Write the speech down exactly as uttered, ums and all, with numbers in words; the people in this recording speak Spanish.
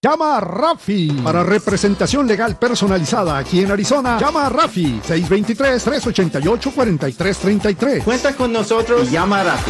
Llama a Rafi. Para representación legal personalizada aquí en Arizona, llama a Rafi. seis dos tres, tres ocho ocho, cuatro tres tres tres. Cuenta con nosotros y llama a Rafi.